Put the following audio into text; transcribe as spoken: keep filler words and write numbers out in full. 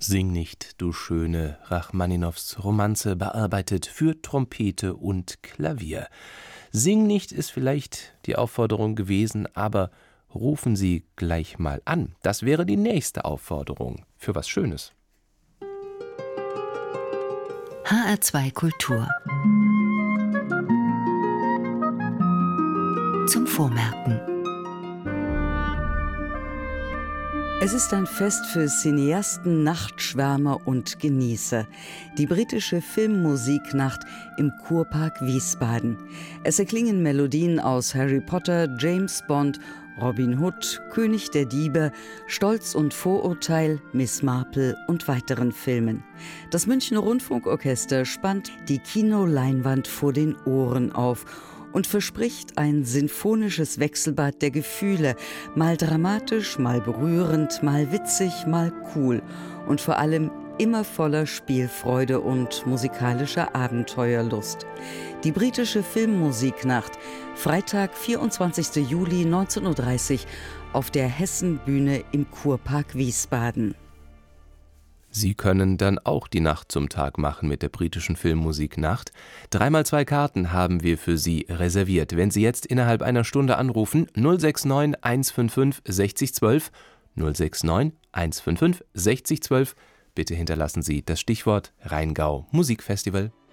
Sing nicht, du Schöne, Rachmaninows Romanze, bearbeitet für Trompete und Klavier. Sing nicht ist vielleicht die Aufforderung gewesen, aber rufen Sie gleich mal an. Das wäre die nächste Aufforderung für was Schönes. H R zwei Kultur zum Vormerken. Es ist ein Fest für Cineasten, Nachtschwärmer und Genießer. Die britische Filmmusiknacht im Kurpark Wiesbaden. Es erklingen Melodien aus Harry Potter, James Bond, Robin Hood, König der Diebe, Stolz und Vorurteil, Miss Marple und weiteren Filmen. Das Münchner Rundfunkorchester spannt die Kinoleinwand vor den Ohren auf und verspricht ein sinfonisches Wechselbad der Gefühle, mal dramatisch, mal berührend, mal witzig, mal cool und vor allem immer voller Spielfreude und musikalischer Abenteuerlust. Die britische Filmmusiknacht, Freitag, vierundzwanzigster Juli neunzehnhundertdreißig auf der Hessenbühne im Kurpark Wiesbaden. Sie können dann auch die Nacht zum Tag machen mit der britischen Filmmusiknacht. Dreimal zwei Karten haben wir für Sie reserviert. Wenn Sie jetzt innerhalb einer Stunde anrufen, null sechs neun eins fünf fünf sechzig zwölf, null sechs neun eins fünf fünf sechzig zwölf, bitte hinterlassen Sie das Stichwort Rheingau Musikfestival.